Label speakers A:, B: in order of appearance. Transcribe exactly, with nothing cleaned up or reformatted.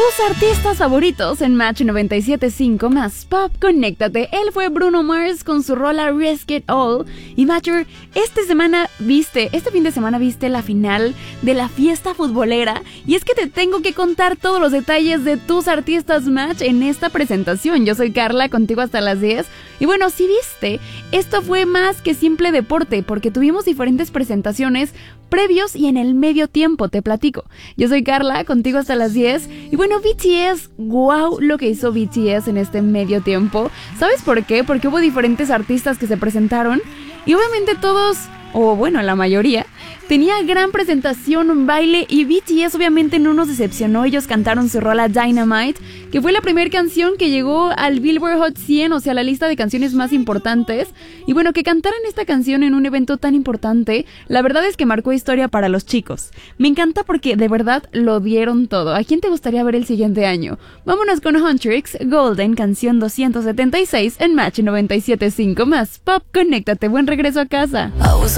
A: tus artistas favoritos en Match noventa y siete punto cinco más Pop. Conéctate. Él fue Bruno Mars con su rola Risk It All. Y Matcher, esta semana viste, este fin de semana viste la final de la fiesta futbolera. Y es que te tengo que contar todos los detalles de tus artistas Match en esta presentación. Yo soy Carla, contigo hasta las diez. Y bueno, si viste, esto fue más que simple deporte, porque tuvimos diferentes presentaciones previos y en el medio tiempo, te platico. Yo soy Carla, contigo hasta las diez. Y bueno, B T S, wow lo que hizo B T S en este medio tiempo. ¿Sabes por qué? Porque hubo diferentes artistas que se presentaron y obviamente todos, o bueno, la mayoría, tenía gran presentación, baile, y B T S obviamente no nos decepcionó. Ellos cantaron su rola Dynamite, que fue la primera canción que llegó al Billboard Hot cien, o sea, la lista de canciones más importantes. Y bueno, que cantaran esta canción en un evento tan importante, la verdad es que marcó historia para los chicos. Me encanta porque de verdad lo dieron todo. ¿A quién te gustaría ver el siguiente año? Vámonos con Huntrix, Golden, canción doscientos setenta y seis en Match noventa y siete punto cinco más Pop. Conéctate, buen regreso a casa.